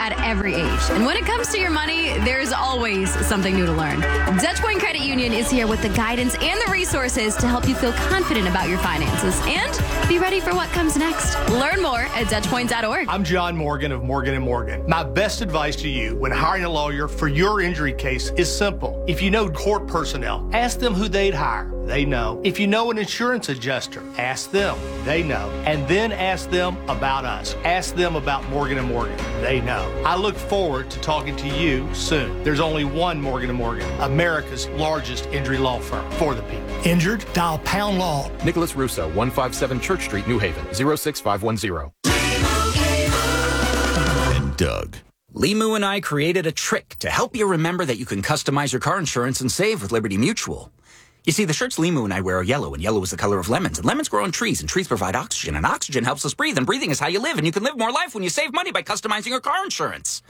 at every age. And when it comes to your money, there's always something new to learn. Dutch Point Credit Union is here with the guidance and the resources to help you feel confident about your finances and be ready for what comes next. Learn more at DutchPoint.org. I'm John Morgan of Morgan & Morgan. My best advice to you when hiring a lawyer for your injury case is simple. If you know court personnel, ask them who they'd hire. They know. If you know an insurance adjuster, ask them. They know. And then ask them about us. Ask them about Morgan & Morgan. They know. I look forward to talking to you soon. There's only one Morgan & Morgan, America's largest injury law firm for the people. Injured? Dial Pound Law. Nicholas Russo, 157 Church Street, New Haven, 06510. And Doug. Limu and I created a trick to help you remember that you can customize your car insurance and save with Liberty Mutual. You see, the shirts Limu and I wear are yellow, and yellow is the color of lemons, and lemons grow on trees, and trees provide oxygen, and oxygen helps us breathe, and breathing is how you live, and you can live more life when you save money by customizing your car insurance.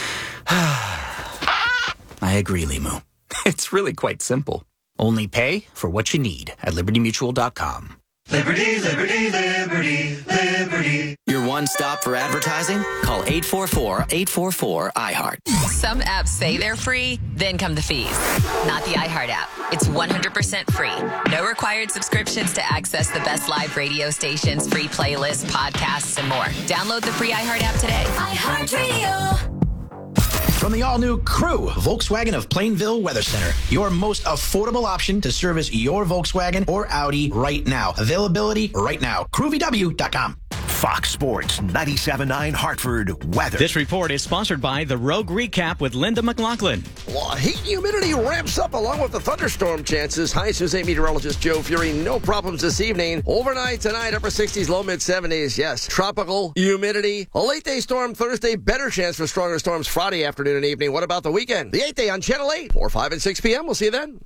I agree, Limu. It's really quite simple. Only pay for what you need at libertymutual.com. Liberty, liberty, liberty, liberty. Your one stop for advertising? Call 844-844-iHeart. Some apps say they're free, then come the fees. Not the iHeart app. It's 100% free. No required subscriptions to access the best live radio stations, free playlists, podcasts, and more. Download the free iHeart app today. iHeart Radio. From the all-new Crew, Volkswagen of Plainville Weather Center, your most affordable option to service your Volkswagen or Audi right now. Availability right now. CrewVW.com. Fox Sports 97.9 Hartford weather. This report is sponsored by the Rogue Recap with Linda McLaughlin. Well, heat and humidity ramps up along with the thunderstorm chances. High News 8 meteorologist Joe Fury. No problems this evening. Overnight tonight, upper 60s, low mid 70s. Yes, tropical humidity. A late day storm Thursday. Better chance for stronger storms Friday afternoon and evening. What about the weekend? The 8th day on Channel 8, 4, 5, and 6 p.m. We'll see you then.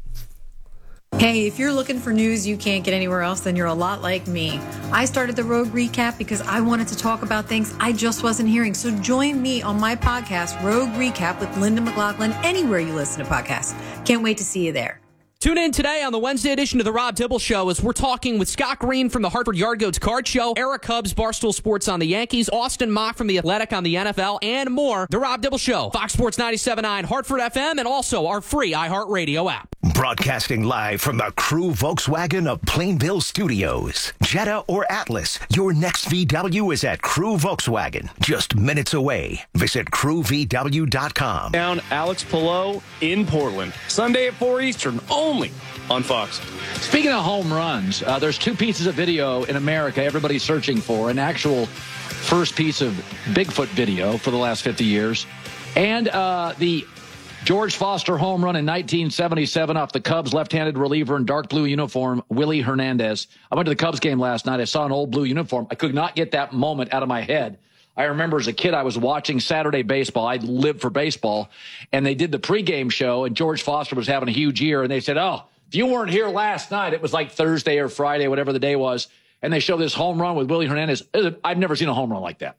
Hey, if you're looking for news you can't get anywhere else, then you're a lot like me. I started the Rogue Recap because I wanted to talk about things I just wasn't hearing. So join me on my podcast, Rogue Recap with Linda McLaughlin, anywhere you listen to podcasts. Can't wait to see you there. Tune in today on the Wednesday edition of the Rob Dibble Show as we're talking with Scott Green from the Hartford Yard Goats Card Show, Eric Hubbs, Barstool Sports on the Yankees, Austin Mock from The Athletic on the NFL, and more. The Rob Dibble Show, Fox Sports 97.9, Hartford FM, and also our free iHeartRadio app. Broadcasting live from the Crew Volkswagen of Plainville Studios. Jetta or Atlas, your next VW is at Crew Volkswagen, just minutes away. Visit crewvw.com. Down Alex Pillow in Portland, Sunday at 4 Eastern, only on Fox. Speaking of home runs, there's two pieces of video in America everybody's searching for. An actual first piece of Bigfoot video for the last 50 years. And the George Foster home run in 1977 off the Cubs left-handed reliever in dark blue uniform, Willie Hernandez. I went to the Cubs game last night. I saw an old blue uniform. I could not get that moment out of my head. I remember as a kid, I was watching Saturday baseball. I lived for baseball. And they did the pregame show, and George Foster was having a huge year. And they said, oh, if you weren't here last night, it was like Thursday or Friday, whatever the day was. And they showed this home run with Willie Hernandez. I've never seen a home run like that.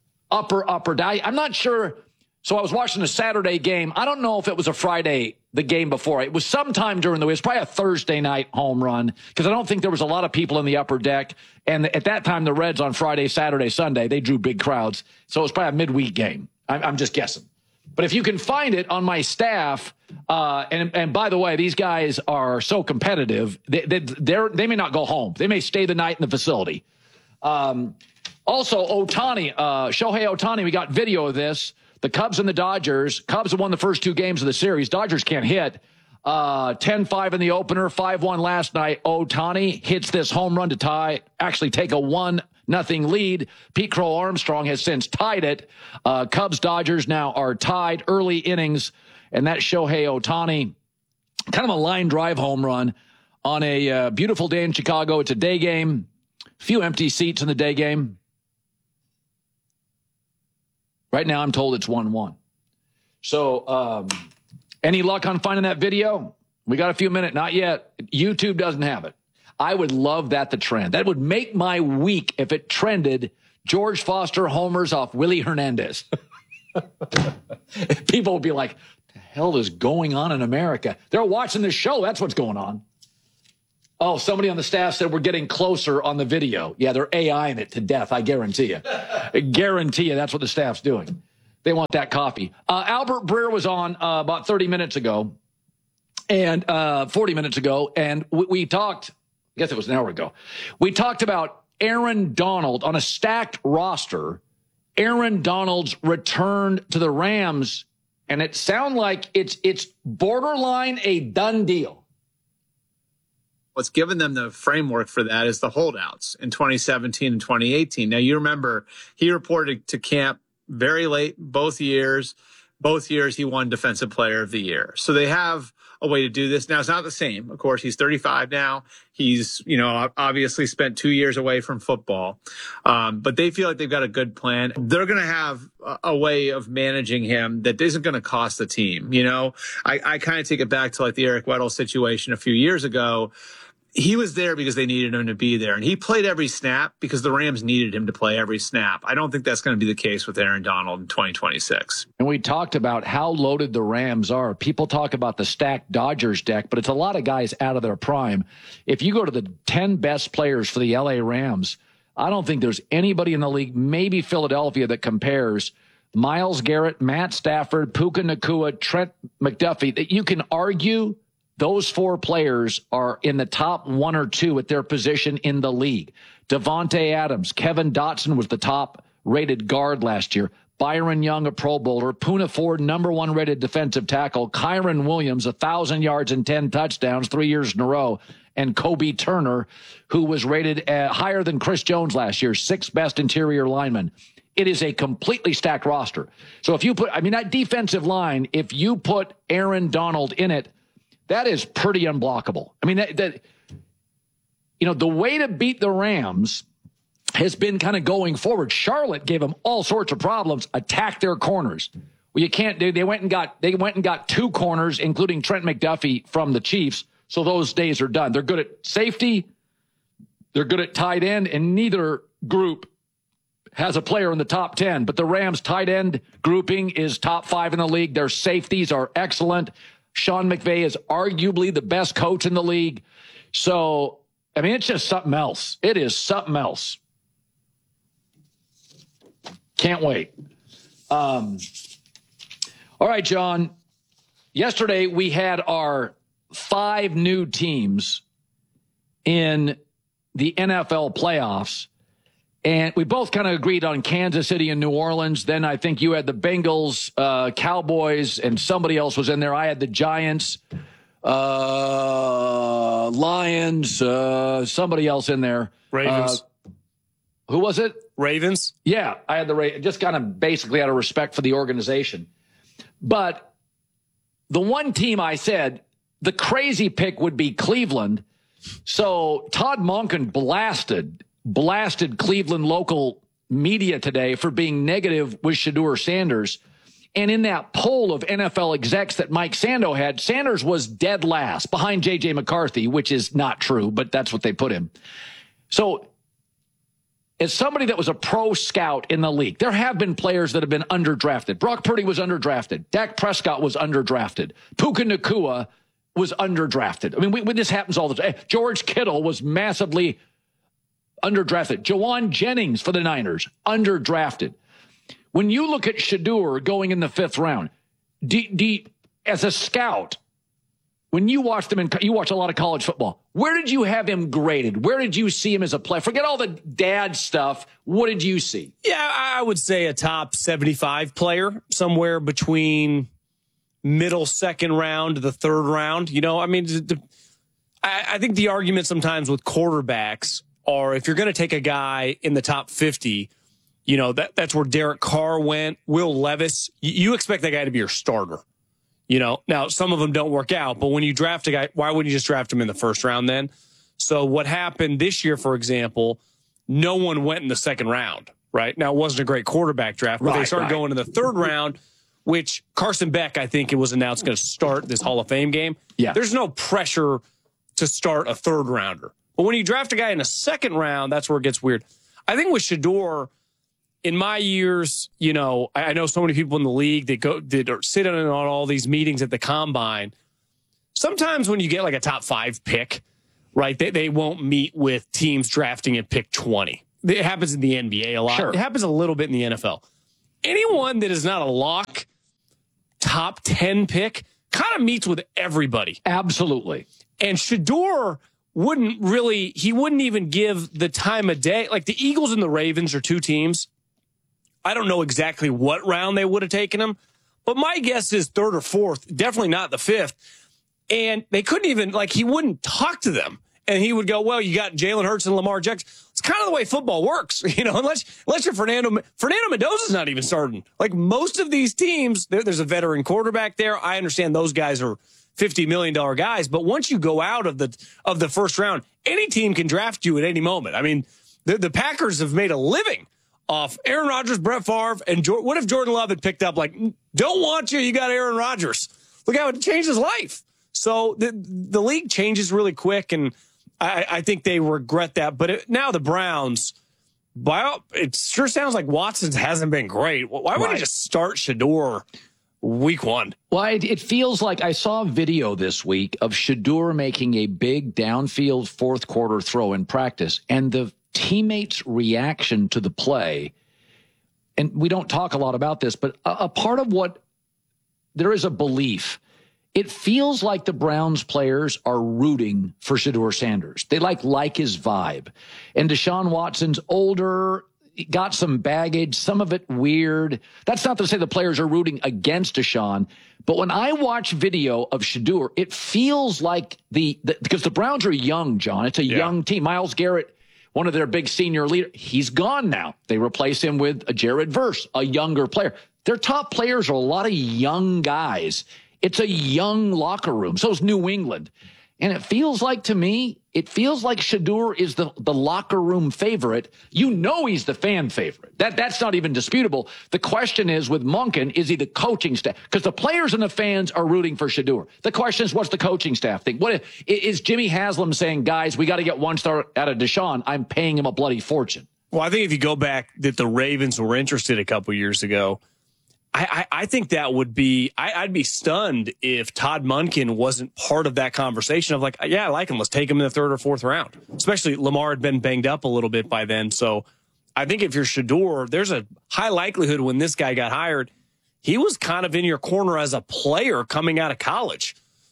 Upper dive. I'm not sure. So I was watching a Saturday game. I don't know if it was a Friday, the game before. It was sometime during the week. It was probably a Thursday night home run because I don't think there was a lot of people in the upper deck. And at that time, the Reds on Friday, Saturday, Sunday, they drew big crowds. So it was probably a midweek game. I'm just guessing. But if you can find it on my staff, and by the way, these guys are so competitive, they may not go home. They may stay the night in the facility. Also, Ohtani, Shohei Ohtani, we got video of this. The Cubs and the Dodgers. Cubs have won the first two games of the series. Dodgers can't hit. 10-5 in the opener, 5-1 last night. Ohtani hits this home run to take a 1-0 lead. Pete Crow Armstrong has since tied it. Cubs-Dodgers now are tied early innings, and that's Shohei Ohtani. Kind of a line drive home run on a beautiful day in Chicago. It's a day game. Few empty seats in the day game. Right now, I'm told it's 1-1. So, any luck on finding that video? We got a few minutes. Not yet. YouTube doesn't have it. I would love that to trend. That would make my week if it trended George Foster homers off Willie Hernandez. People would be like, what the hell is going on in America? They're watching this show. That's what's going on. Oh, somebody on the staff said we're getting closer on the video. Yeah, they're AIing it to death, I guarantee you. I guarantee you that's what the staff's doing. They want that coffee. Albert Breer was on about 30 minutes ago and 40 minutes ago, and we talked, I guess it was an hour ago. We talked about Aaron Donald on a stacked roster. Aaron Donald's return to the Rams, and it sounds like it's borderline a done deal. What's given them the framework for that is the holdouts in 2017 and 2018. Now, you remember he reported to camp very late both years. Both years he won Defensive Player of the Year. So they have a way to do this. Now, it's not the same. Of course, he's 35 now. He's, obviously spent 2 years away from football. But they feel like they've got a good plan. They're going to have a way of managing him that isn't going to cost the team. I kind of take it back to like the Eric Weddle situation a few years ago. He was there because they needed him to be there, and he played every snap because the Rams needed him to play every snap. I don't think that's going to be the case with Aaron Donald in 2026. And we talked about how loaded the Rams are. People talk about the stacked Dodgers deck, but it's a lot of guys out of their prime. If you go to the 10 best players for the LA Rams, I don't think there's anybody in the league, maybe Philadelphia, that compares Myles Garrett, Matt Stafford, Puka Nacua, Trent McDuffie. That you can argue those four players are in the top 1 or 2 at their position in the league. Devontae Adams, Kevin Dotson was the top-rated guard last year. Byron Young, a Pro Bowler. Poona Ford, number 1 rated defensive tackle. Kyron Williams, 1,000 yards and 10 touchdowns 3 years in a row. And Kobe Turner, who was rated higher than Chris Jones last year, 6th best interior lineman. It is a completely stacked roster. So if you put, that defensive line, if you put Aaron Donald in it, that is pretty unblockable. The way to beat the Rams has been kind of going forward. Charlotte gave them all sorts of problems, attacked their corners. Well, you can't do. They went and got 2 corners, including Trent McDuffie from the Chiefs. So those days are done. They're good at safety. They're good at tight end, and neither group has a player in the top 10. But the Rams' tight end grouping is top 5 in the league. Their safeties are excellent. Sean McVay is arguably the best coach in the league. So, it's just something else. It is something else. Can't wait. All right, John. Yesterday, we had our 5 new teams in the NFL playoffs. And we both kind of agreed on Kansas City and New Orleans. Then I think you had the Bengals, Cowboys, and somebody else was in there. I had the Giants, Lions, somebody else in there. Ravens. Who was it? Ravens. Yeah, I had the Ravens. Just kind of basically out of respect for the organization. But the one team I said, the crazy pick would be Cleveland. So Todd Monken blasted Cleveland local media today for being negative with Shedeur Sanders. And in that poll of NFL execs that Mike Sando had, Sanders was dead last behind J.J. McCarthy, which is not true, but that's what they put him. So as somebody that was a pro scout in the league, there have been players that have been underdrafted. Brock Purdy was underdrafted. Dak Prescott was underdrafted. Puka Nacua was underdrafted. This happens all the time. George Kittle was massively underdrafted. Jawan Jennings for the Niners, underdrafted. When you look at Shedeur going in the 5th round, as a scout, when you watched him, you watch a lot of college football, where did you have him graded? Where did you see him as a player? Forget all the dad stuff. What did you see? Yeah, I would say a top 75 player, somewhere between middle 2nd round to the 3rd round. I think the argument sometimes with quarterbacks are if you're going to take a guy in the top 50, that's where Derek Carr went, Will Levis. You expect that guy to be your starter. Now some of them don't work out, but when you draft a guy, why wouldn't you just draft him in the 1st round then? So what happened this year, for example, no one went in the 2nd round, right? Now it wasn't a great quarterback draft, but they started going in the 3rd round, which Carson Beck, I think it was announced, going to start this Hall of Fame game. Yeah. There's no pressure to start a 3rd rounder. But when you draft a guy in the 2nd round, that's where it gets weird. I think with Shedeur, in my years, I know so many people in the league that sit in on all these meetings at the combine. Sometimes when you get like a top 5 pick, right, they won't meet with teams drafting at pick 20. It happens in the NBA a lot. Sure. It happens a little bit in the NFL. anyone that is not a lock top 10 pick kind of meets with everybody. Absolutely. And Shedeur wouldn't even give the time of day. Like the Eagles and the Ravens are two teams. I don't know exactly what round they would have taken him, but my guess is third or fourth, definitely not the fifth. And they couldn't even, he wouldn't talk to them. And he would go, well, you got Jalen Hurts and Lamar Jackson. It's kind of the way football works, unless you're Fernando Mendoza's not even starting. Like most of these teams, there's a veteran quarterback there. I understand those guys are $50 million guys, but once you go out of the first round, any team can draft you at any moment. I mean, the Packers have made a living off Aaron Rodgers, Brett Favre, and what if Jordan Love had picked up don't want you got Aaron Rodgers. Look how it changed his life. So the league changes really quick, and I think they regret that. But now the Browns, it sure sounds like Watson hasn't been great. Why wouldn't he just start Shedeur week one? Well, it feels like I saw a video this week of Shedeur making a big downfield fourth quarter throw in practice, and the teammates' reaction to the play. And we don't talk a lot about this, but a part of what there is a belief. It feels like the Browns players are rooting for Shedeur Sanders. They like his vibe. And Deshaun Watson's older, got some baggage, some of it weird. That's not to say the players are rooting against Deshaun. But when I watch video of Shedeur, it feels like because the Browns are young, John. It's a young team. Myles Garrett, one of their big senior leaders, he's gone now. They replace him with a Jared Verse, a younger player. Their top players are a lot of young guys. It's a young locker room. So is New England. And it feels like, to me, Shedeur is the locker room favorite. He's the fan favorite. That's not even disputable. The question is, with Monken, is he the coaching staff? Because the players and the fans are rooting for Shedeur. The question is, what's the coaching staff think? What is Jimmy Haslam saying, guys, we got to get one star out of Deshaun. I'm paying him a bloody fortune. Well, I think if you go back that the Ravens were interested a couple years ago, I think that would be, I'd be stunned if Todd Monken wasn't part of that conversation of I like him. Let's take him in the third or fourth round. Especially Lamar had been banged up a little bit by then. So I think if you're Shedeur, there's a high likelihood when this guy got hired, he was kind of in your corner as a player coming out of college.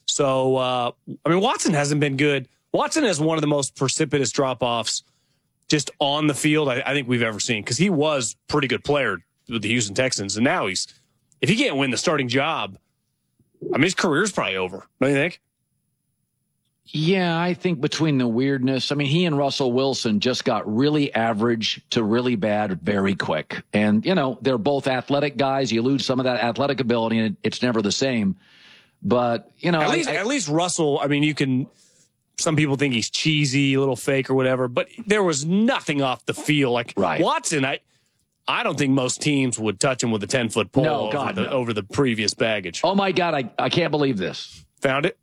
So, Watson hasn't been good. Watson has one of the most precipitous drop-offs just on the field I think we've ever seen, because he was a pretty good player with the Houston Texans, and now if he can't win the starting job, his career's probably over. Don't you think? Yeah, I think between the weirdness, he and Russell Wilson just got really average to really bad very quick. And, they're both athletic guys. You lose some of that athletic ability, and it's never the same. But, at least Russell, some people think he's cheesy, a little fake or whatever, but there was nothing off the field. Watson, I don't think most teams would touch him with a 10-foot pole over the previous baggage. Oh, my God, I can't believe this. Found it?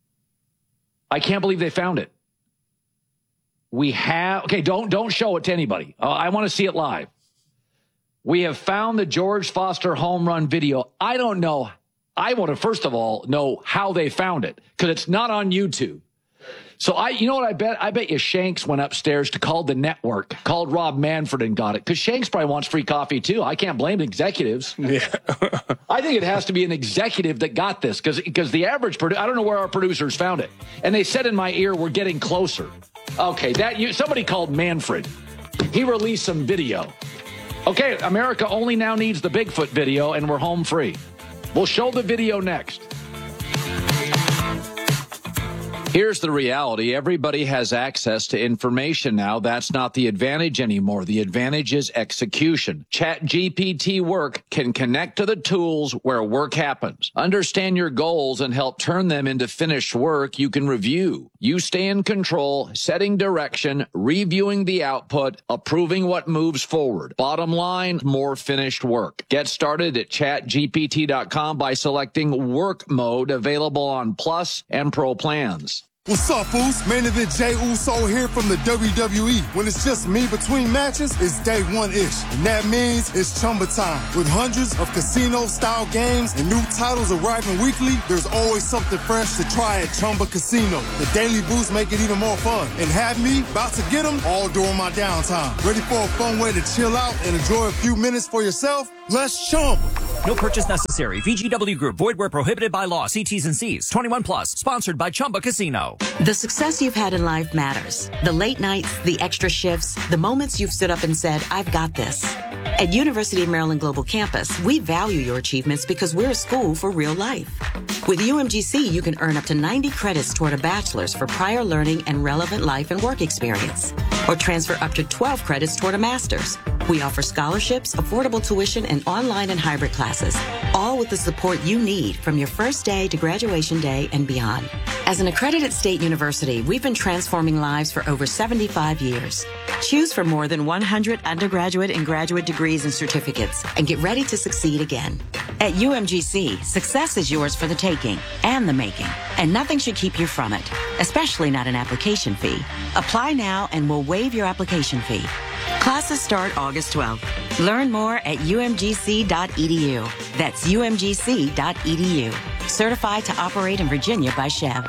I can't believe they found it. We have... Okay, don't show it to anybody. I want to see it live. We have found the George Foster home run video. I don't know. I want to, first of all, know how they found it, because it's not on YouTube. So you know what I bet? I bet you Shanks went upstairs to call the network, called Rob Manfred and got it. Because Shanks probably wants free coffee too. I can't blame executives. Yeah. I think it has to be an executive that got this, because the average I don't know where our producers found it. And they said in my ear, we're getting closer. Okay, somebody called Manfred. He released some video. Okay, America only now needs the Bigfoot video, and we're home free. We'll show the video next. Here's the reality. Everybody has access to information now. That's not the advantage anymore. The advantage is execution. ChatGPT Work can connect to the tools where work happens. Understand your goals and help turn them into finished work you can review. You stay in control, setting direction, reviewing the output, approving what moves forward. Bottom line, more finished work. Get started at chatgpt.com by selecting work mode, available on Plus and Pro plans. What's up, Foos? Main event Jey Uso here from the WWE. When it's just me between matches, it's day one-ish. And that means it's Chumba time. With hundreds of casino-style games and new titles arriving weekly, there's always something fresh to try at Chumba Casino. The daily boosts make it even more fun. And have me about to get them all during my downtime. Ready for a fun way to chill out and enjoy a few minutes for yourself? Let's Chumba. No purchase necessary. VGW Group. Void where prohibited by law. See T's and C's. 21 plus. Sponsored by Chumba Casino. The success you've had in life matters. The late nights, the extra shifts, the moments you've stood up and said, I've got this. At University of Maryland Global Campus, we value your achievements because we're a school for real life. With UMGC, you can earn up to 90 credits toward a bachelor's for prior learning and relevant life and work experience, or transfer up to 12 credits toward a master's. We offer scholarships, affordable tuition, and online and hybrid classes, all with the support you need from your first day to graduation day and beyond. As an accredited state university, we've been transforming lives for over 75 years. Choose from more than 100 undergraduate and graduate degrees and certificates, and get ready to succeed again. At UMGC, success is yours for the taking and the making, and nothing should keep you from it, especially not an application fee. Apply now and we'll waive your application fee. Classes start August 12th. Learn more at umgc.edu. That's umgc.edu. Certified to operate in Virginia by Chev.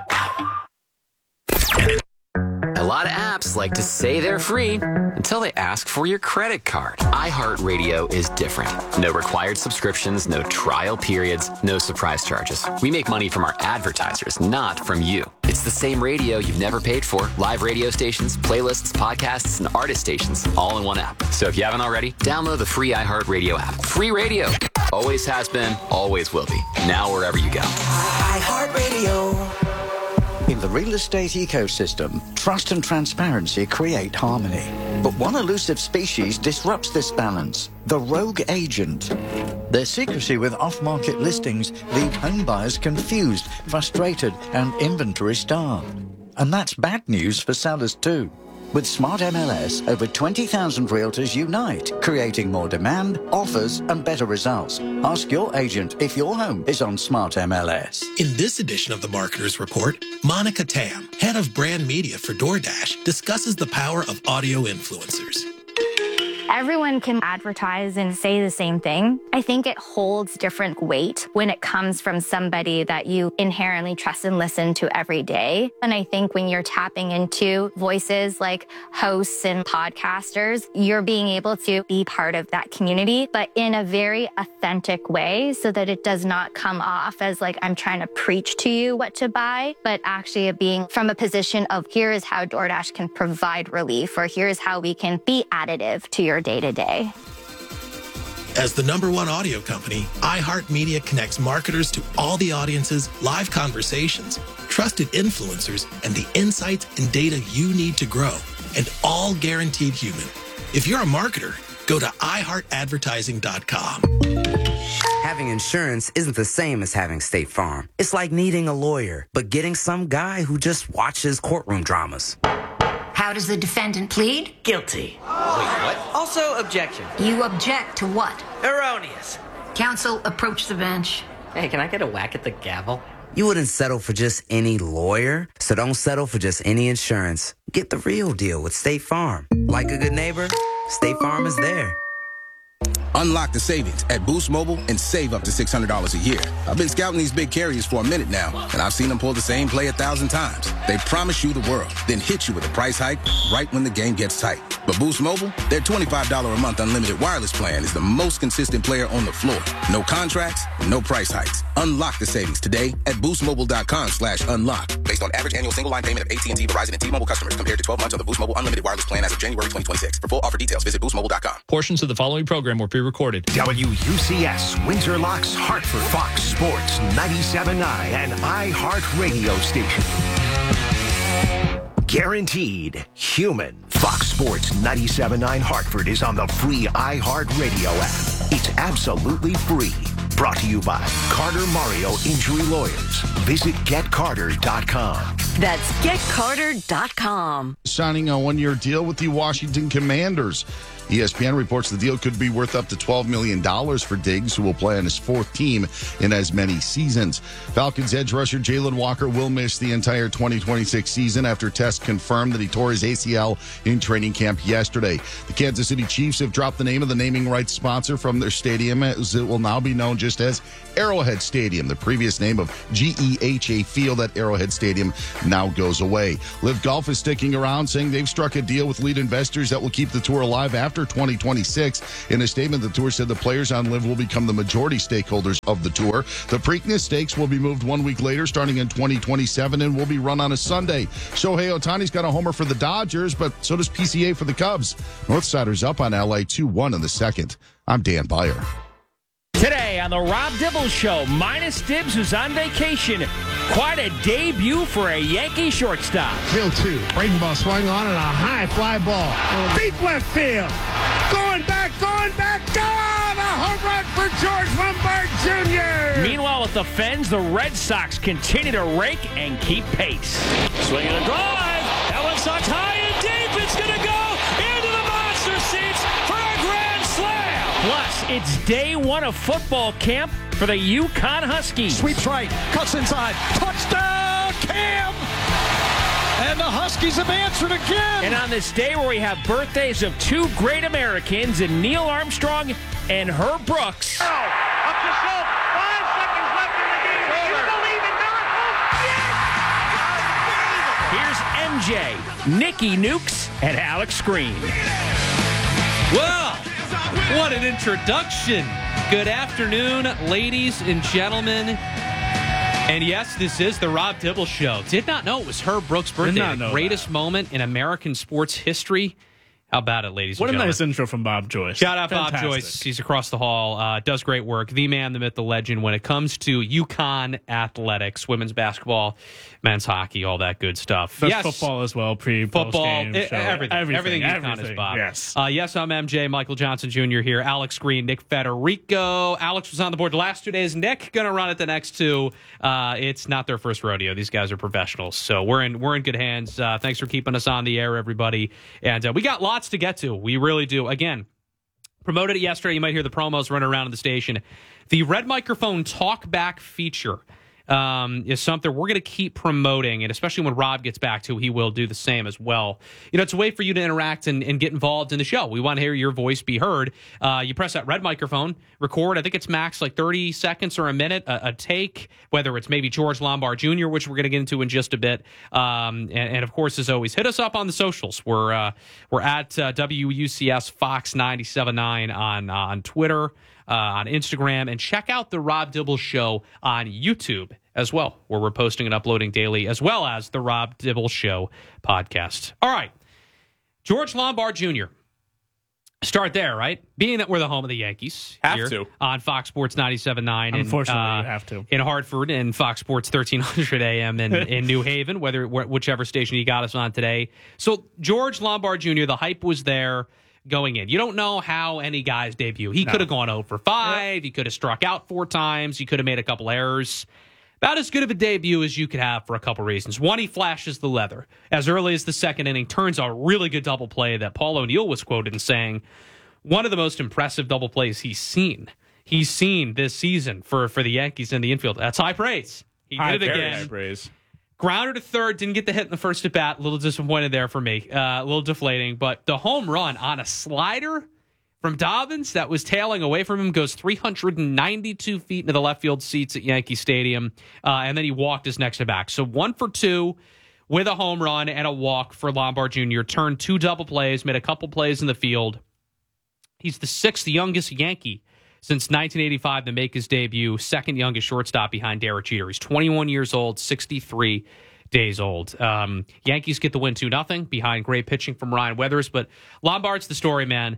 A lot of apps like to say they're free until they ask for your credit card. iHeartRadio is different. No required subscriptions, no trial periods, no surprise charges. We make money from our advertisers, not from you. It's the same radio you've never paid for. Live radio stations, playlists, podcasts, and artist stations, all in one app. So if you haven't already, download the free iHeartRadio app. Free radio. Always has been, always will be. Now wherever you go. iHeartRadio. In the real estate ecosystem, trust and transparency create harmony. But one elusive species disrupts this balance, the rogue agent. Their secrecy with off-market listings leave home buyers confused, frustrated, and inventory-starved. And that's bad news for sellers too. With Smart MLS, over 20,000 realtors unite, creating more demand, offers, and better results. Ask your agent if your home is on Smart MLS. In this edition of the Marketer's Report, Monica Tam, head of brand media for DoorDash, discusses the power of audio influencers. Everyone can advertise and say the same thing. I think it holds different weight when it comes from somebody that you inherently trust and listen to every day. And I think when you're tapping into voices like hosts and podcasters, you're being able to be part of that community, but in a very authentic way so that it does not come off as like I'm trying to preach to you what to buy, but actually being from a position of here is how DoorDash can provide relief, or here's how we can be additive to your day-to-day. As the #1 audio company, iHeartMedia connects marketers to all the audiences, live conversations, trusted influencers, and the insights and data you need to grow, and all guaranteed human. If you're a marketer, go to iHeartAdvertising.com. Having insurance isn't the same as having State Farm. It's like needing a lawyer, but getting some guy who just watches courtroom dramas. How does the defendant plead? Guilty. Wait, what? Also, objection. You object to what? Erroneous. Counsel, approach the bench. Hey, can I get a whack at the gavel? You wouldn't settle for just any lawyer, so don't settle for just any insurance. Get the real deal with State Farm. Like a good neighbor, State Farm is there. Unlock the savings at Boost Mobile and save up to $600 a year. I've been scouting these big carriers for a minute now, and I've seen them pull the same play 1,000 times. They promise you the world, then hit you with a price hike right when the game gets tight. But Boost Mobile, their $25 a month unlimited wireless plan is the most consistent player on the floor. No contracts, no price hikes. Unlock the savings today at boostmobile.com/unlock. Based on average annual single line payment of AT&T, Verizon, and T-Mobile customers compared to 12 months of the Boost Mobile unlimited wireless plan as of January 2026. For full offer details, visit boostmobile.com. Portions of the following program were pre-recorded. WUCS, Windsor Locks, Hartford, Fox Sports 97.9 and iHeart Radio Station. Guaranteed human. Fox Sports 97.9 Hartford is on the free iHeart Radio app. It's absolutely free. Brought to you by Carter Mario Injury Lawyers. Visit GetCarter.com. That's GetCarter.com. Signing a one-year deal with the Washington Commanders. ESPN reports the deal could be worth up to $12 million for Diggs, who will play on his fourth team in as many seasons. Falcons edge rusher Jalen Walker will miss the entire 2026 season after tests confirmed that he tore his ACL in training camp yesterday. The Kansas City Chiefs have dropped the name of the naming rights sponsor from their stadium, as it will now be known just as Arrowhead Stadium. The previous name of GEHA Field at Arrowhead Stadium now goes away. Live Golf is sticking around, saying they've struck a deal with lead investors that will keep the tour alive after 2026. In a statement, the tour said the players on Live will become the majority stakeholders of the tour. The Preakness Stakes will be moved 1 week later, starting in 2027, and will be run on a Sunday. Shohei Ohtani's got a homer for the Dodgers, but so does PCA for the Cubs. Northsiders up on LA 2-1 in the second. I'm Dan Beyer. Today on the Rob Dibble Show, minus Dibs, who's on vacation. Quite a debut for a Yankee shortstop. Field 2, breaking ball swung on and a high fly ball. Deep left field. Going back, gone! A home run for George Lombard Jr. Meanwhile, at the Fens, the Red Sox continue to rake and keep pace. Swinging a drive. That one Sox high and deep. It's going to go into the monster seats for a grand slam. Plus, it's day one of football camp for the UConn Huskies. Sweeps right, cuts inside, touchdown, Cam! And the Huskies have answered again. And on this day where we have birthdays of two great Americans in Neil Armstrong and Herb Brooks. Up to Schultz, 5 seconds left in the game. Do you believe in miracles? Yes! Here's MJ, Nikki Nukes, and Alex Green. Well, what an introduction. Good afternoon, ladies and gentlemen. And yes, this is the Rob Dibble Show. Did not know it was Herb Brooks' birthday. The greatest moment in American sports history. How about it, ladies and gentlemen? What a nice intro from Bob Joyce. Shout out Bob Joyce. He's across the hall. Does great work. The man, the myth, the legend when it comes to UConn athletics, women's basketball, men's hockey, all that good stuff. That's football as well, football, everything. Everything UConn is Bob. Yes. Yes, I'm MJ, Michael Johnson Jr. here, Alex Green, Nick Federico. Alex was on the board the last 2 days. Nick going to run it the next two. It's not their first rodeo. These guys are professionals, so we're in good hands. Thanks for keeping us on the air, everybody. And we got lots to get to. We really do. Again, promoted it yesterday. You might hear the promos running around in the station. The Red Microphone Talkback feature is something we're going to keep promoting, and especially when Rob gets back to, he will do the same as well. You know, it's a way for you to interact and get involved in the show. We want to hear your voice be heard. You press that red microphone, record. I think it's max like 30 seconds or a minute, a take, whether it's maybe George Lombard Jr., which we're going to get into in just a bit. And of course, as always, hit us up on the socials. We're at WUCS Fox 97.9 on Twitter, on Instagram, and check out the Rob Dibble Show on YouTube as well, where we're posting and uploading daily, as well as the Rob Dibble Show podcast. All right. George Lombard Jr. Start there, right? Being that we're the home of the Yankees. Have to. On Fox Sports 97.9. Unfortunately, you have to. In Hartford and Fox Sports 1300 AM in New Haven, whichever station you got us on today. So George Lombard Jr., the hype was there going in. You don't know how any guy's debut. He could have gone 0 for 5. Yep. He could have struck out 4 times. He could have made a couple errors. About as good of a debut as you could have for a couple reasons. One, he flashes the leather. As early as the second inning, turns a really good double play that Paul O'Neill was quoted in saying, one of the most impressive double plays he's seen this season for the Yankees in the infield. That's high praise. He did it again. High praise. Grounder to third, didn't get the hit in the first at bat. A little disappointed there for me. A little deflating. But the home run on a slider from Dobbins that was tailing away from him goes 392 feet into the left field seats at Yankee Stadium. And then he walked his next at bat. So 1 for 2 with a home run and a walk for Lombard Jr. Turned 2 double plays, made a couple plays in the field. He's the 6th youngest Yankee since 1985 to make his debut, 2nd youngest shortstop behind Derek Jeter. He's 21 years old, 63 days old. Yankees get the win 2-0 behind great pitching from Ryan Weathers. But Lombard's the story, man.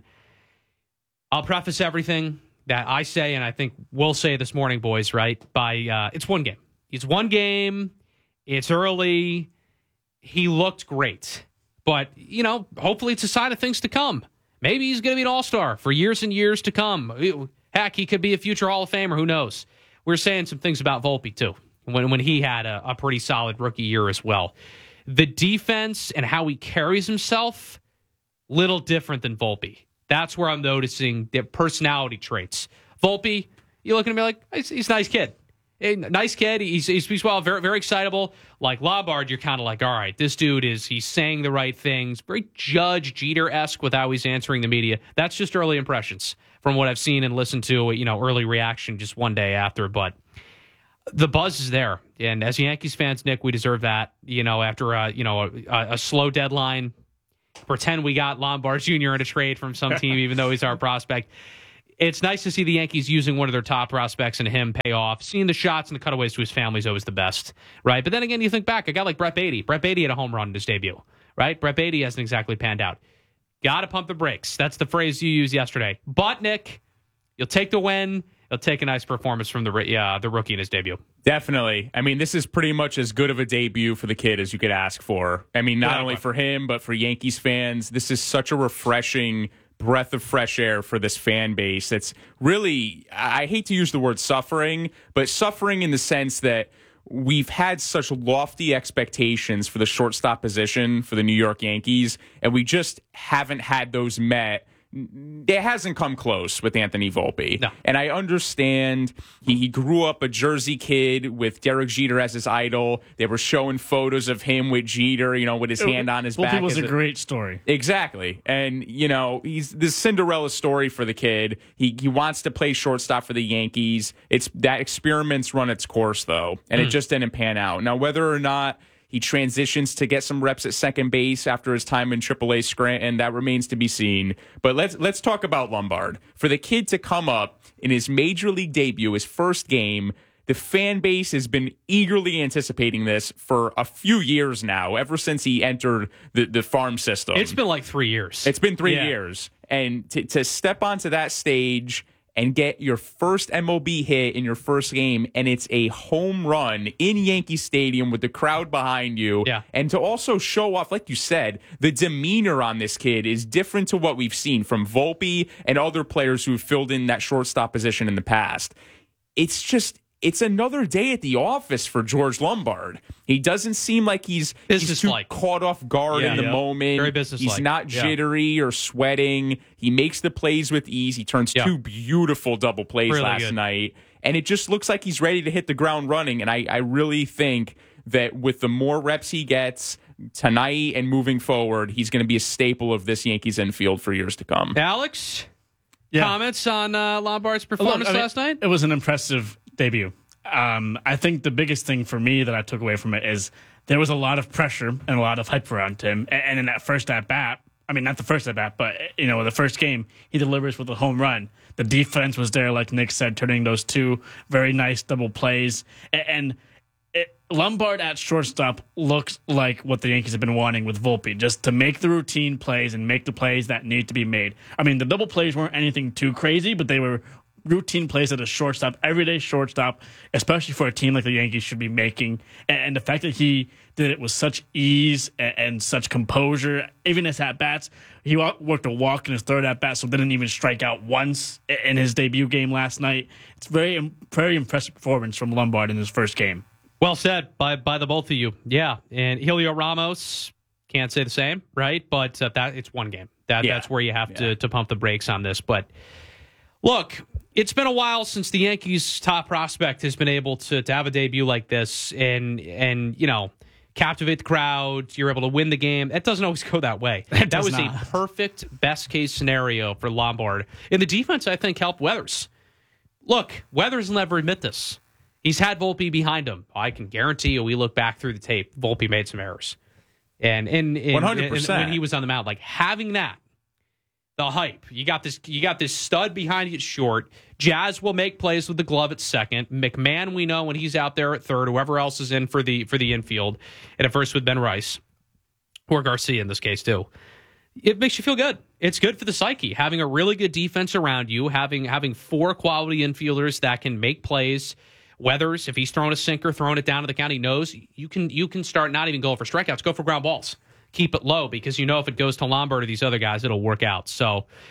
I'll preface everything that I say, and I think we'll say this morning, boys, right? By it's one game. It's one game. It's early. He looked great. But, you know, hopefully it's a sign of things to come. Maybe he's going to be an all-star for years and years to come. Heck, he could be a future Hall of Famer. Who knows? We're saying some things about Volpe, too, when he had a pretty solid rookie year as well. The defense and how he carries himself, little different than Volpe. That's where I'm noticing the personality traits. Volpe, you look at him like, he's a nice kid. Nice kid. He speaks well, very, very excitable. Like Lombard, you're kind of like, all right, this dude he's saying the right things. Very Judge Jeter-esque with how he's answering the media. That's just early impressions from what I've seen and listened to, early reaction just one day after. But the buzz is there. And as Yankees fans, Nick, we deserve that. After a slow deadline, pretend we got Lombard Jr. in a trade from some team, even though he's our prospect. It's nice to see the Yankees using one of their top prospects and him pay off. Seeing the shots and the cutaways to his family is always the best, right? But then again, you think back, a guy like Brett Beatty. Brett Beatty had a home run in his debut, right? Brett Beatty hasn't exactly panned out. Got to pump the brakes. That's the phrase you used yesterday. But, Nick, you'll take the win. You'll take a nice performance from the rookie in his debut. Definitely. I mean, this is pretty much as good of a debut for the kid as you could ask for. I mean, not only for him, but for Yankees fans. This is such a refreshing breath of fresh air for this fan base. It's really, I hate to use the word suffering, but suffering in the sense that we've had such lofty expectations for the shortstop position for the New York Yankees, and we just haven't had those met. It hasn't come close with Anthony Volpe. No. And I understand he grew up a Jersey kid with Derek Jeter as his idol. They were showing photos of him with Jeter, with his hand on his back. Volpe was a great story. Exactly. And, he's this Cinderella story for the kid. He wants to play shortstop for the Yankees. It's that experiment's run its course, though, and it just didn't pan out. Now, whether or not he transitions to get some reps at second base after his time in AAA Scranton, that remains to be seen. But let's talk about Lombard. For the kid to come up in his major league debut, his first game, the fan base has been eagerly anticipating this for a few years now, ever since he entered the farm system. It's been like 3 years. It's been 3 years. And to step onto that stage and get your first MLB hit in your first game, and it's a home run in Yankee Stadium with the crowd behind you. Yeah. And to also show off, like you said, the demeanor on this kid is different to what we've seen from Volpe and other players who have filled in that shortstop position in the past. It's another day at the office for George Lombard. He doesn't seem like he's too caught off guard in the moment. Very businesslike. He's not jittery or sweating. He makes the plays with ease. He turns two beautiful double plays last night. And it just looks like he's ready to hit the ground running. And I really think that with the more reps he gets tonight and moving forward, he's going to be a staple of this Yankees infield for years to come. Alex, comments on Lombard's performance last night? It was an impressive debut. I think the biggest thing for me that I took away from it is there was a lot of pressure and a lot of hype around him. And in that first at-bat, I mean, not the first at-bat, but, the first game, he delivers with a home run. The defense was there, like Nick said, turning those two very nice double plays. And Lombard at shortstop looks like what the Yankees have been wanting with Volpe, just to make the routine plays and make the plays that need to be made. I mean, the double plays weren't anything too crazy, but they were routine plays at a shortstop, everyday shortstop, especially for a team like the Yankees should be making. And the fact that he did it with such ease and such composure, even his at-bats, he worked a walk in his third at-bat, so didn't even strike out once in his debut game last night. It's very, very impressive performance from Lombard in his first game. Well said by the both of you. Yeah, and Helio Ramos, can't say the same, right? But that it's one game. That's where you have to pump the brakes on this. But look, it's been a while since the Yankees' top prospect has been able to have a debut like this and captivate the crowd. You're able to win the game. It doesn't always go that way. That was a perfect best-case scenario for Lombard. And the defense, I think, helped Weathers. Look, Weathers will never admit this. He's had Volpe behind him. I can guarantee you, we look back through the tape, Volpe made some errors. And 100%. When he was on the mound, like having that, the hype. You got this stud behind you at short. Jazz will make plays with the glove at second. McMahon, we know when he's out there at third. Whoever else is in for the infield, and at first with Ben Rice or Garcia in this case too. It makes you feel good. It's good for the psyche having a really good defense around you, having four quality infielders that can make plays. Weathers, if he's throwing a sinker, throwing it down to the count, he knows you can start not even going for strikeouts, go for ground balls. Keep it low because if it goes to Lombard or these other guys, it'll work out. So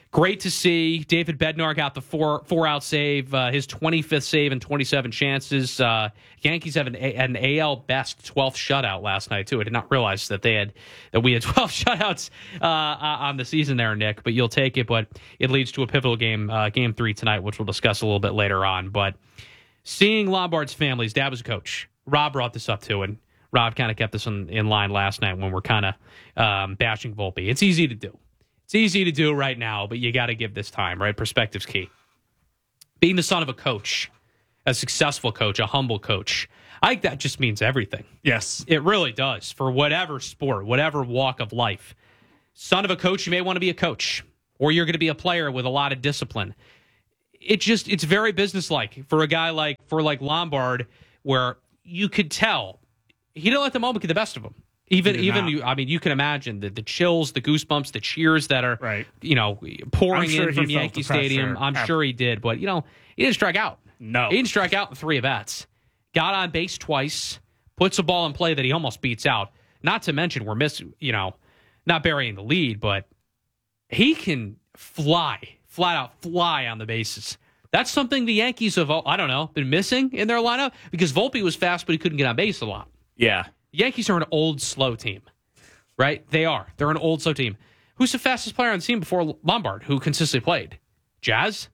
Great to see. David Bednar got the four-out save, his 25th save and 27 chances. Yankees have an AL best 12th shutout last night, too. I did not realize that we had 12 shutouts on the season there, Nick, but you'll take it. But it leads to a pivotal game, Game 3 tonight, which we'll discuss a little bit later on. But seeing Lombard's family, his dad was a coach. Rob brought this up, too, and Rob kind of kept this in line last night when we're kind of bashing Volpe. It's easy to do. It's easy to do right now, but you got to give this time, right? Perspective's key. Being the son of a coach, a successful coach, a humble coach, I think that just means everything. Yes. It really does for whatever sport, whatever walk of life. Son of a coach, you may want to be a coach, or you're going to be a player with a lot of discipline. It's very businesslike for a guy like Lombard, where you could tell he didn't let the moment get the best of him. Even you can imagine the chills, the goosebumps, the cheers that are pouring in from Yankee Stadium. I'm sure he did, but he didn't strike out. No, he didn't strike out in 3 at-bats. Got on base twice, puts a ball in play that he almost beats out. Not to mention we're not burying the lead, but he can flat out fly on the bases. That's something the Yankees have, been missing in their lineup because Volpe was fast, but he couldn't get on base a lot. Yeah. Yankees are an old, slow team, right? They are. They're an old, slow team. Who's the fastest player on the team before Lombard, who consistently played? Jazz,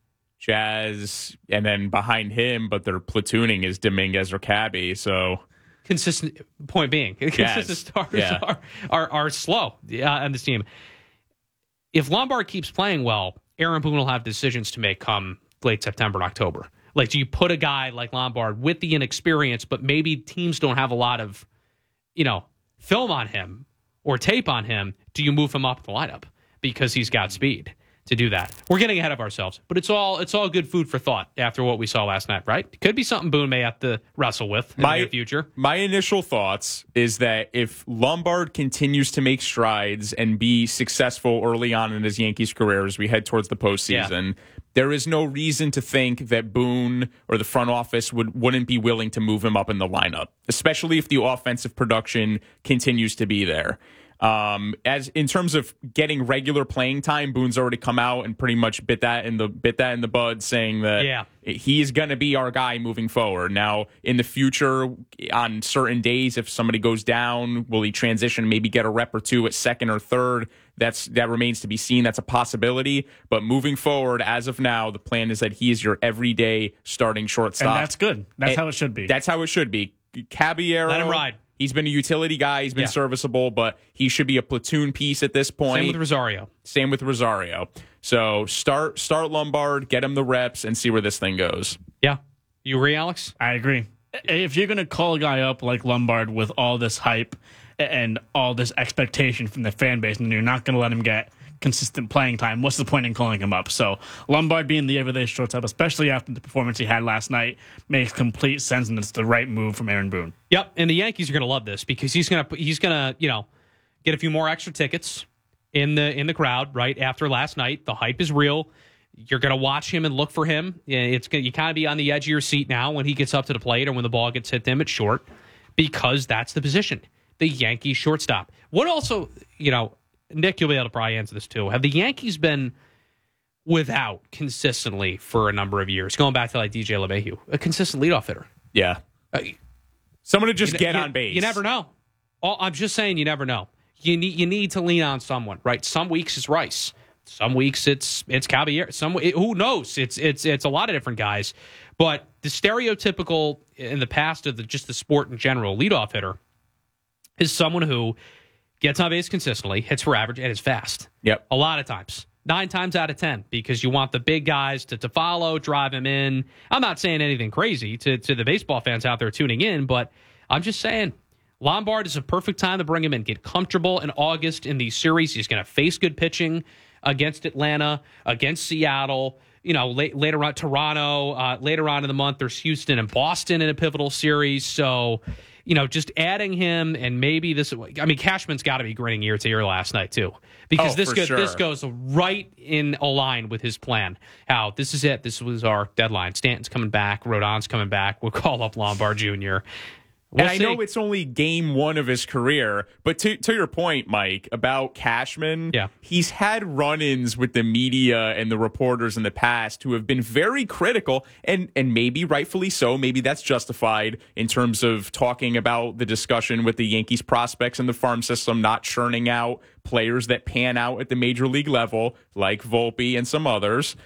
and then behind him, but their platooning is Dominguez or Cabby, so... Consistent, point being, consistent stars are slow on this team. If Lombard keeps playing well, Aaron Boone will have decisions to make come late September and October. Like, do you put a guy like Lombard with the inexperience, but maybe teams don't have a lot of film on him or tape on him? Do you move him up the lineup because he's got speed to do that? We're getting ahead of ourselves, but it's all good food for thought after what we saw last night, right? It could be something Boone may have to wrestle with in the near future. My initial thoughts is that if Lombard continues to make strides and be successful early on in his Yankees career as we head towards the postseason, there is no reason to think that Boone or the front office wouldn't be willing to move him up in the lineup, especially if the offensive production continues to be there. As in terms of getting regular playing time, Boone's already come out and pretty much bit that in the bud, saying that he's going to be our guy moving forward. Now, in the future, on certain days, if somebody goes down, will he transition, maybe get a rep or two at second or third? That remains to be seen. That's a possibility. But moving forward, as of now, the plan is that he is your everyday starting shortstop. And that's good. That's how it should be. That's how it should be. Caballero, let him ride. He's been a utility guy. He's been serviceable, but he should be a platoon piece at this point. Same with Rosario. So start Lombard, get him the reps, and see where this thing goes. Yeah. You agree, Alex? I agree. If you're going to call a guy up like Lombard with all this hype and all this expectation from the fan base, and you're not going to let him get consistent playing time, what's the point in calling him up? So Lombard being the everyday shortstop, especially after the performance he had last night, makes complete sense, and it's the right move from Aaron Boone. Yep, and the Yankees are going to love this because he's going to get a few more extra tickets in the crowd right after last night. The hype is real. You're going to watch him and look for him. You kind of be on the edge of your seat now when he gets up to the plate or when the ball gets hit to him at short, because that's the position, the Yankees shortstop. What also, Nick, you'll be able to probably answer this too. Have the Yankees been without consistently for a number of years, going back to like DJ LeMahieu, a consistent leadoff hitter? Yeah. Someone to just get on base. You never know. I'm just saying, you never know. You need to lean on someone, right? Some weeks it's Rice. Some weeks it's Caballero. Who knows? It's a lot of different guys. But the stereotypical in the past of just the sport in general leadoff hitter is someone who gets on base consistently, hits for average, and is fast. Yep. A lot of times. 9 times out of 10, because you want the big guys to follow, drive him in. I'm not saying anything crazy to the baseball fans out there tuning in, but I'm just saying Lombard is a perfect time to bring him in. Get comfortable in August in these series. He's going to face good pitching against Atlanta, against Seattle, later on Toronto. Later on in the month, there's Houston and Boston in a pivotal series. So, just adding him, and maybe Cashman's got to be grinning ear to ear last night too, because this goes right in a line with his plan. How this is it. This was our deadline. Stanton's coming back. Rodon's coming back. We'll call up Lombard Jr. And I know it's only game one of his career, but to your point, Mike, about Cashman, he's had run-ins with the media and the reporters in the past who have been very critical, and maybe rightfully so. Maybe that's justified in terms of talking about the discussion with the Yankees prospects in the farm system not churning out players that pan out at the major league level, like Volpe and some others.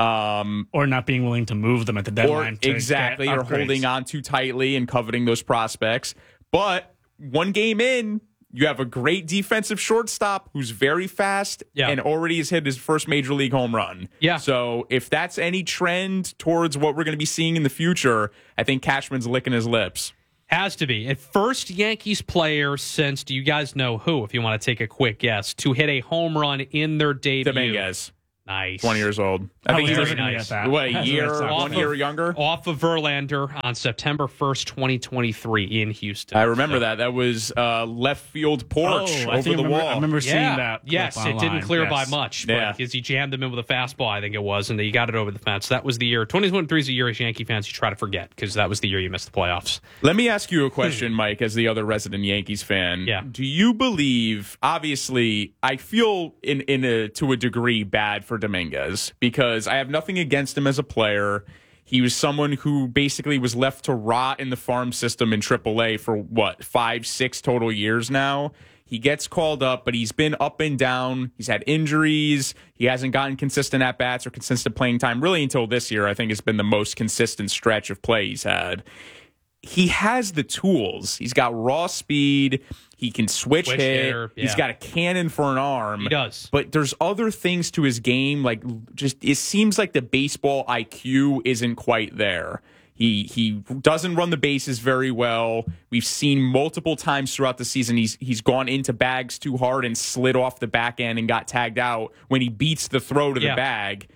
Or not being willing to move them at the deadline. Or holding on too tightly and coveting those prospects. But one game in, you have a great defensive shortstop who's very fast and already has hit his first major league home run. Yeah. So if that's any trend towards what we're going to be seeing in the future, I think Cashman's licking his lips. Has to be. At first Yankees player since, do you guys know who, if you want to take a quick guess, to hit a home run in their debut? Dominguez. Nice. 20 years old. I think he's nice. What, a year, 1 year younger? Off of Verlander on September 1st, 2023 in Houston. I remember that. That was left field porch over the wall. I remember seeing that. Yes, it didn't clear by much. Because he jammed him in with a fastball, I think it was, and he got it over the fence. That was the year. 2023 is a year as Yankee fans you try to forget, because that was the year you missed the playoffs. Let me ask you a question, Mike, as the other resident Yankees fan. Yeah. Do you believe, obviously, I feel to a degree bad for Dominguez, because I have nothing against him as a player. He was someone who basically was left to rot in the farm system in AAA for, 5-6 total years now. He gets called up, but he's been up and down. He's had injuries. He hasn't gotten consistent at-bats or consistent playing time really until this year. I think it's been the most consistent stretch of play he's had. He has the tools. He's got raw speed. He can switch hit. Hitter, He's got a cannon for an arm. He does. But there's other things to his game. Like, just it seems like the baseball IQ isn't quite there. He doesn't run the bases very well. We've seen multiple times throughout the season he's gone into bags too hard and slid off the back end and got tagged out when he beats the throw to the bag.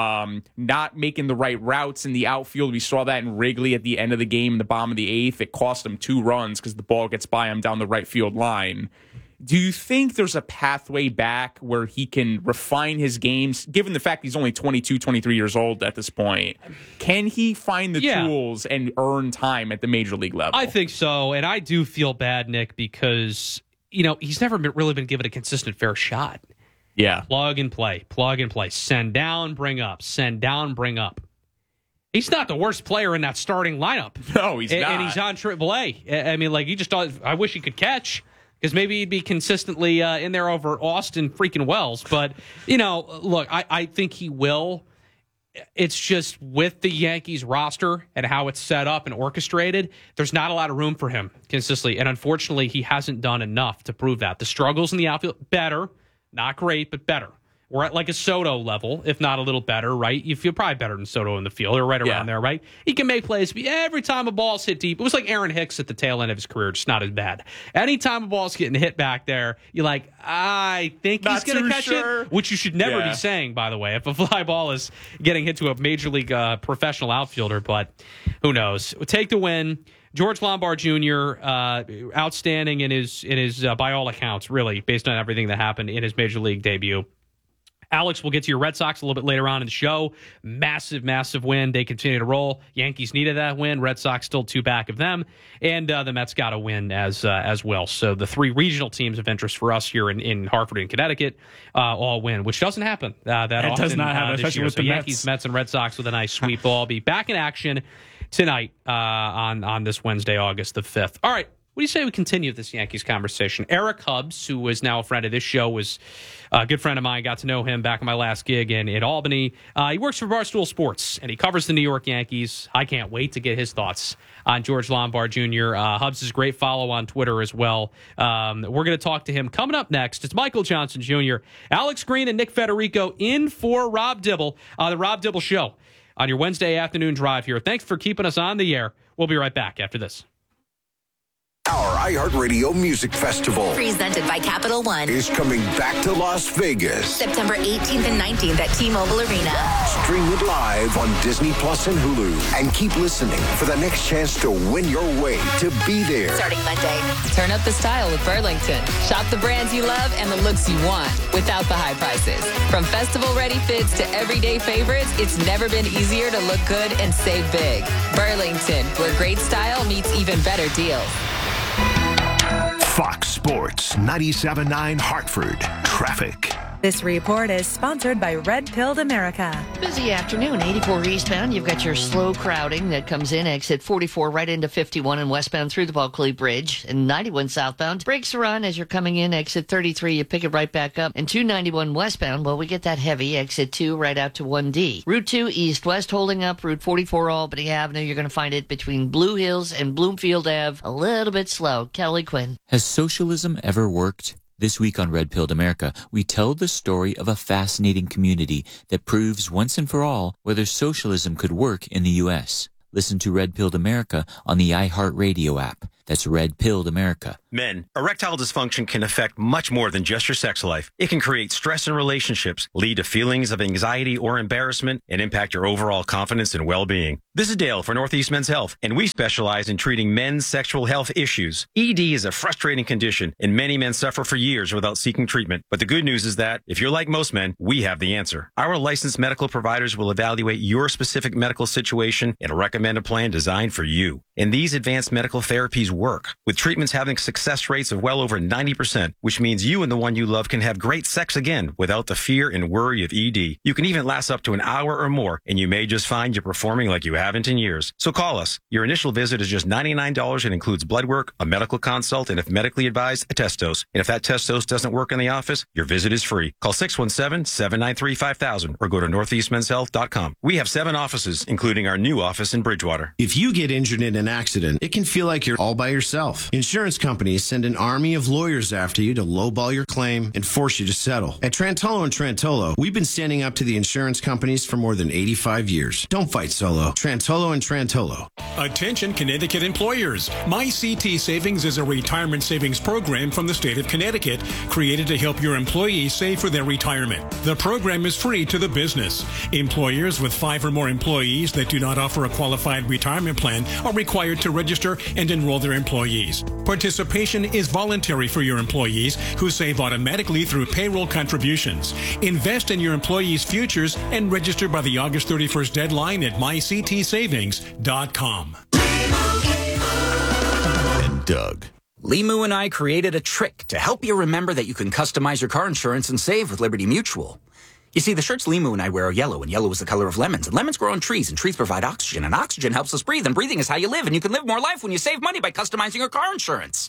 Not making the right routes in the outfield. We saw that in Wrigley at the end of the game in the bottom of the eighth. It cost him 2 runs because the ball gets by him down the right field line. Do you think there's a pathway back where he can refine his games, given the fact he's only 22, 23 years old at this point? Can he find the tools and earn time at the major league level? I think so, and I do feel bad, Nick, because he's never really been given a consistent fair shot. Yeah. Plug and play. Send down, bring up. Send down, bring up. He's not the worst player in that starting lineup. No, he's not. And he's on AAA. I mean, he just I wish he could catch, because maybe he'd be consistently in there over Austin freaking Wells. But, look, I think he will. It's just with the Yankees roster and how it's set up and orchestrated, there's not a lot of room for him consistently. And unfortunately, he hasn't done enough to prove that. The struggles in the outfield, better. Not great, but better. We're at like a Soto level, if not a little better, right? You feel probably better than Soto in the field, or right around there, right? He can make plays. Every time a ball's hit deep, it was like Aaron Hicks at the tail end of his career, just not as bad. Anytime a ball's getting hit back there, you're like, I think he's going to catch it, which you should never be saying, by the way, if a fly ball is getting hit to a major league professional outfielder, but who knows? Take the win. George Lombard Jr., outstanding in his by all accounts, really, based on everything that happened in his major league debut. Alex, we'll get to your Red Sox a little bit later on in the show. Massive, massive win. They continue to roll. Yankees needed that win. Red Sox still 2 back of them. And the Mets got a win as well. So the 3 regional teams of interest for us here in Hartford and Connecticut all win, which doesn't happen that often. It does not happen, especially with the Yankees, Mets, and Red Sox with a nice sweep. They'll all be back in action tonight on this Wednesday, August the 5th. All right, what do you say we continue this Yankees conversation? Eric Hubbs, who is now a friend of this show, was a good friend of mine. Got to know him back in my last gig in Albany. He works for Barstool Sports, and he covers the New York Yankees. I can't wait to get his thoughts on George Lombard Jr. Hubbs is a great follow on Twitter as well. We're going to talk to him coming up next. It's Michael Johnson Jr., Alex Green, and Nick Federico in for Rob Dibble, the Rob Dibble Show on your Wednesday afternoon drive here. Thanks for keeping us on the air. We'll be right back after this. Our iHeartRadio Music Festival, presented by Capital One, is coming back to Las Vegas. September 18th and 19th at T-Mobile Arena. Stream it live on Disney Plus and Hulu. And keep listening for the next chance to win your way to be there. Starting Monday. Turn up the style with Burlington. Shop the brands you love and the looks you want without the high prices. From festival-ready fits to everyday favorites, it's never been easier to look good and save big. Burlington, where great style meets even better deals. Fox Sports 97.9 Hartford. Traffic. This report is sponsored by Red Pilled America. Busy afternoon, 84 eastbound. You've got your slow crowding that comes in, exit 44 right into 51 and westbound through the Bulkley Bridge. And 91 southbound. Brakes are on as you're coming in, exit 33. You pick it right back up. And 291 westbound, well, we get that heavy, exit 2 right out to 1D. Route 2 east-west holding up. Route 44 Albany Avenue. You're going to find it between Blue Hills and Bloomfield Ave. A little bit slow. Kelly Quinn. Has socialism ever worked? This week on Red Pilled America, we tell the story of a fascinating community that proves once and for all whether socialism could work in the U.S. Listen to Red Pilled America on the iHeartRadio app. That's Red Pilled America. Men, erectile dysfunction can affect much more than just your sex life. It can create stress in relationships, lead to feelings of anxiety or embarrassment, and impact your overall confidence and well-being. This is Dale for Northeast Men's Health, and we specialize in treating men's sexual health issues. ED is a frustrating condition, and many men suffer for years without seeking treatment. But the good news is that, if you're like most men, we have the answer. Our licensed medical providers will evaluate your specific medical situation and recommend a plan designed for you. And these advanced medical therapies work, with treatments having success rates of well over 90%, which means you and the one you love can have great sex again without the fear and worry of ED. You can even last up to an hour or more, and you may just find you're performing like you haven't in years. So call us. Your initial visit is just $99 and includes blood work, a medical consult, and if medically advised, a test dose. And if that test dose doesn't work in the office, your visit is free. Call 617-793-5000 or go to northeastmenshealth.com. We have 7 offices, including our new office in Bridgewater. If you get injured in an accident, it can feel like you're all by yourself. Insurance companies send an army of lawyers after you to lowball your claim and force you to settle. At Trantolo & Trantolo, we've been standing up to the insurance companies for more than 85 years. Don't fight solo. Trantolo & Trantolo. Attention Connecticut employers. MyCT Savings is a retirement savings program from the state of Connecticut created to help your employees save for their retirement. The program is free to the business. Employers with 5 or more employees that do not offer a qualified retirement plan are required to register and enroll their employees. Participation is voluntary for your employees who save automatically through payroll contributions. Invest in your employees' futures and register by the August 31st deadline at myctsavings.com. And Doug. Limu and I created a trick to help you remember that you can customize your car insurance and save with Liberty Mutual. You see, the shirts Limu and I wear are yellow, and yellow is the color of lemons. And lemons grow on trees, and trees provide oxygen, and oxygen helps us breathe, and breathing is how you live, and you can live more life when you save money by customizing your car insurance.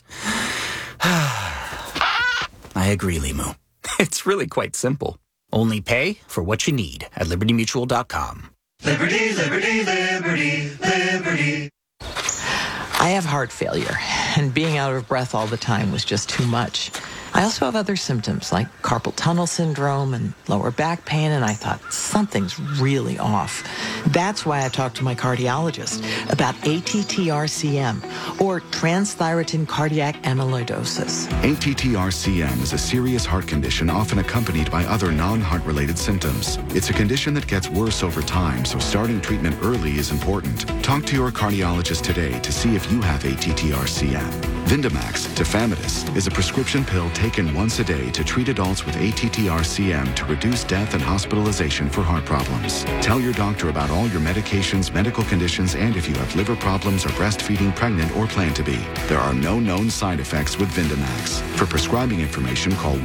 I agree, Limu. It's really quite simple. Only pay for what you need at libertymutual.com. Liberty, liberty, liberty, liberty. I have heart failure, and being out of breath all the time was just too much. I also have other symptoms like carpal tunnel syndrome and lower back pain, and I thought, something's really off. That's why I talked to my cardiologist about ATTR-CM, or transthyretin cardiac amyloidosis. ATTR-CM is a serious heart condition often accompanied by other non-heart-related symptoms. It's a condition that gets worse over time, so starting treatment early is important. Talk to your cardiologist today to see if you have ATTR-CM. Vindamax, tafamidis, is a prescription pill taken once a day to treat adults with ATTR-CM to reduce death and hospitalization for heart problems. Tell your doctor about all your medications, medical conditions, and if you have liver problems or breastfeeding, pregnant, or plan to be. There are no known side effects with Vindamax. For prescribing information, call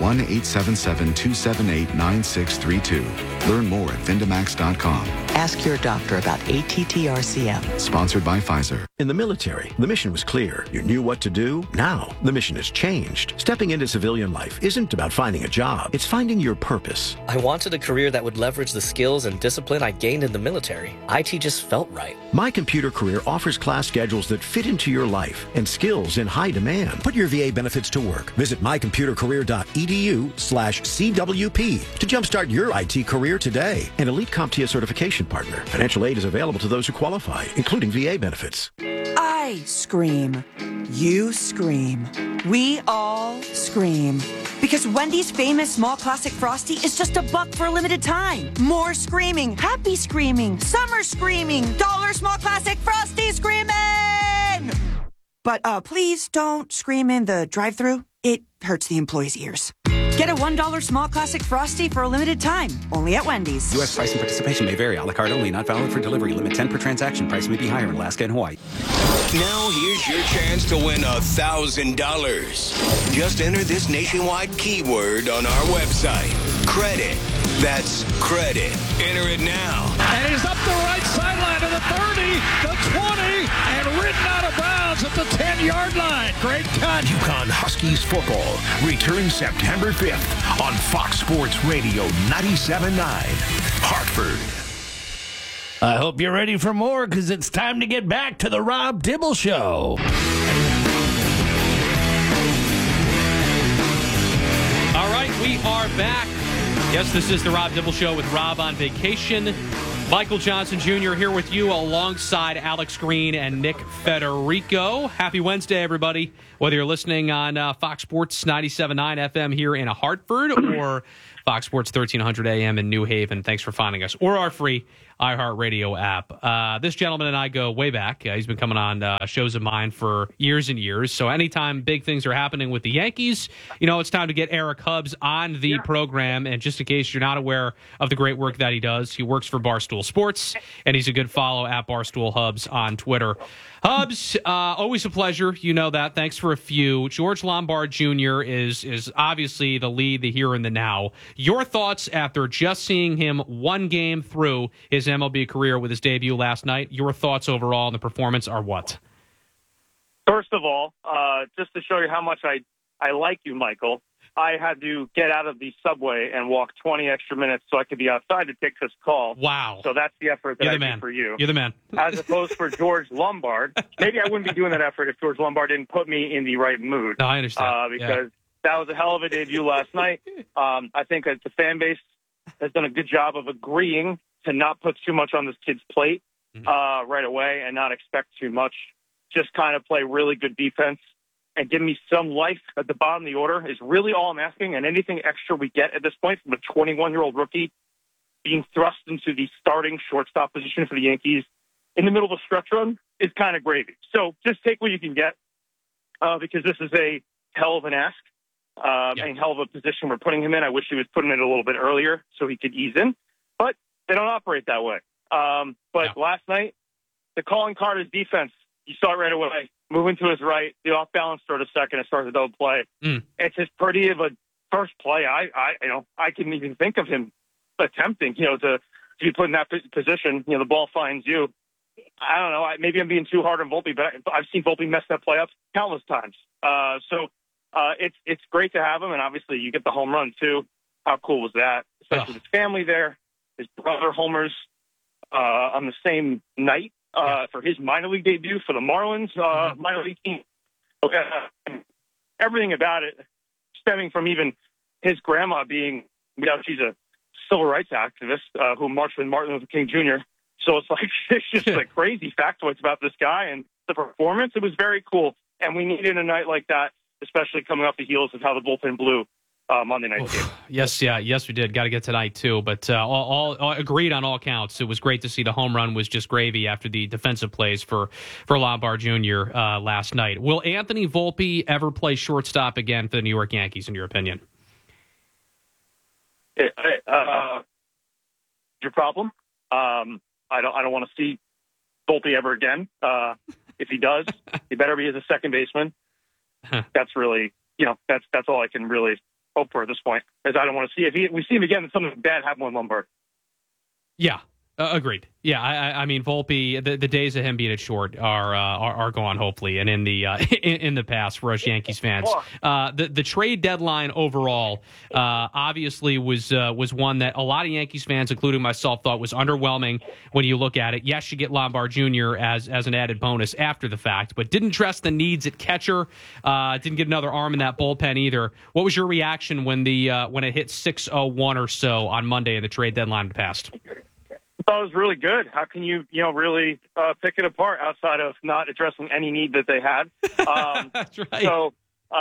1-877-278-9632. Learn more at Vindamax.com. Ask your doctor about ATTR-CM. Sponsored by Pfizer. In the military, the mission was clear. You knew what to do. Now, the mission has changed. Stepping into civilian life isn't about finding a job. It's finding your purpose. I wanted a career that would leverage the skills and discipline I gained in the military. IT just felt right. My Computer Career offers class schedules that fit into your life and skills in high demand. Put your VA benefits to work. Visit mycomputercareer.edu/CWP to jumpstart your IT career today. An elite CompTIA certification partner. Financial aid is available to those who qualify, including VA benefits. I scream. You scream. We all scream. Because Wendy's famous small classic Frosty is just $1 for a limited time. More screaming, happy screaming, summer screaming, dollar small classic Frosty screaming! But please don't scream in the drive-thru. It hurts the employees' ears. Get a $1 small classic Frosty for a limited time, only at Wendy's. U.S. price and participation may vary. A la carte only, not valid for delivery. Limit 10 per transaction. Price may be higher in Alaska and Hawaii. Now here's your chance to win $1,000. Just enter this nationwide keyword on our website. Credit. That's credit. Enter it now. And he's up the right sideline to the 30, the 20, and ridden out of bounds at the 10-yard line. Great cut. UConn Huskies football returns September 5th on Fox Sports Radio 97.9, Hartford. I hope you're ready for more, because it's time to get back to the Rob Dibble Show. All right, we are back. Yes, this is the Rob Dibble Show with Rob on vacation. Michael Johnson Jr. here with you alongside Alex Green and Nick Federico. Happy Wednesday, everybody. Whether you're listening on Fox Sports 97.9 FM here in Hartford or Fox Sports 1300 AM in New Haven, thanks for finding us. Or our free iHeartRadio app. This gentleman and I go way back. He's been coming on shows of mine for years and years. So anytime big things are happening with the Yankees, it's time to get Eric Hubbs on the program. And just in case you're not aware of the great work that he does, he works for Barstool Sports, and he's a good follow at Barstool Hubs on Twitter. Hubs, always a pleasure. You know that. Thanks for a few. George Lombard Jr. is obviously the lead, the here and the now. Your thoughts after just seeing him one game through his MLB career with his debut last night? Your thoughts overall on the performance are what? First of all, just to show you how much I like you, Michael, I had to get out of the subway and walk 20 extra minutes so I could be outside to take this call. Wow. So that's the effort that I do for you. You're the man. As opposed for George Lombard. Maybe I wouldn't be doing that effort if George Lombard didn't put me in the right mood. No, I understand. Because that was a hell of a debut last night. I think that the fan base has done a good job of agreeing to not put too much on this kid's plate right away and not expect too much. Just kind of play really good defense and give me some life at the bottom of the order is really all I'm asking. And anything extra we get at this point from a 21-year-old rookie being thrust into the starting shortstop position for the Yankees in the middle of a stretch run is kind of gravy. So just take what you can get because this is a hell of an ask and hell of a position we're putting him in. I wish he was putting it a little bit earlier so he could ease in, but they don't operate that way. Last night, the calling card is defense. You saw it right away. Moving to his right, the off balance throw to second, and starts a double play. It's just pretty of a first play. I can even think of him attempting, to be put in that position. The ball finds you. I don't know. Maybe I'm being too hard on Volpe, but I've seen Volpe mess that play up countless times. It's great to have him, and obviously you get the home run too. How cool was that? Especially with his family there, his brother homers on the same night. For his minor league debut for the Marlins minor league team. Everything about it stemming from even his grandma being, she's a civil rights activist who marched with Martin Luther King Jr. So it's just like crazy factoids about this guy and the performance. It was very cool. And we needed a night like that, especially coming off the heels of how the bullpen blew Monday night game. Yes, we did. Got to get tonight too, but all agreed on all counts. It was great to see the home run was just gravy after the defensive plays for Lombard Jr. Last night. Will Anthony Volpe ever play shortstop again for the New York Yankees? In your opinion? Your problem. I don't want to see Volpe ever again. If he does, he better be as a second baseman. That's really, that's all I can really hope for at this point, as I don't want to see if we see him again, then something bad happen with Lombard. Yeah, agreed. Yeah, I mean Volpe, the days of him being at short are gone, hopefully, and in the in the past for us Yankees fans. The trade deadline overall obviously was one that a lot of Yankees fans, including myself, thought was underwhelming when you look at it. Yes, you get Lombard Jr. as an added bonus after the fact, but didn't address the needs at catcher. Didn't get another arm in that bullpen either. What was your reaction when it hit 6:01 or so on Monday in the trade deadline passed? I thought it was really good. How can you really pick it apart outside of not addressing any need that they had? That's right. So,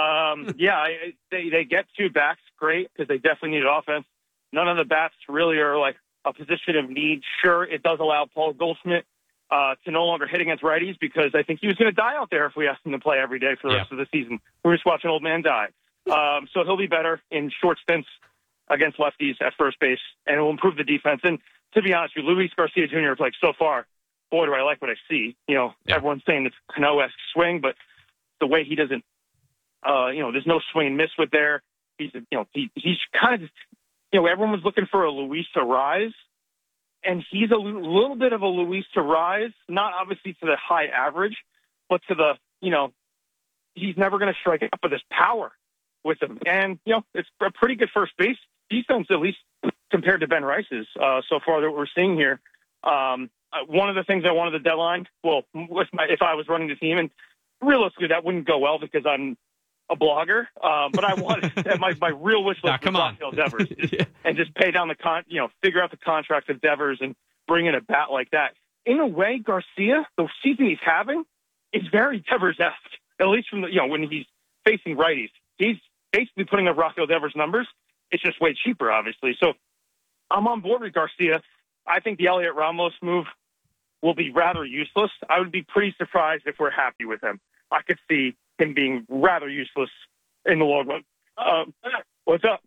they get two backs, great, because they definitely needed offense. None of the bats really are like a position of need. Sure, it does allow Paul Goldschmidt to no longer hit against righties because I think he was going to die out there if we asked him to play every day for the rest of the season. We were just watching old man die. So he'll be better in short stints against lefties at first base, and it will improve the defense. And to be honest with you, Luis Garcia Jr. is like, so far, boy, do I like what I see. Everyone's saying it's Cano-esque swing, but the way he doesn't, there's no swing and miss with there. He's kind of, everyone was looking for a Luis to rise, and he's a little bit of a Luis to rise, not obviously to the high average, but to the, he's never going to strike up with his power with him. And, it's a pretty good first base defense, at least compared to Ben Rice's so far that we're seeing here. One of the things I wanted the deadline, if I was running the team, and realistically that wouldn't go well because I'm a blogger, but I wanted my real wish list was Rafael Devers, and just pay down figure out the contract of Devers and bring in a bat like that. In a way, Garcia, the season he's having, is very Devers-esque, at least from when he's facing righties. He's basically putting up Rafael Devers numbers. It's just way cheaper, obviously. So I'm on board with Garcia. I think the Elliot Ramos move will be rather useless. I would be pretty surprised if we're happy with him. I could see him being rather useless in the long run. What's up?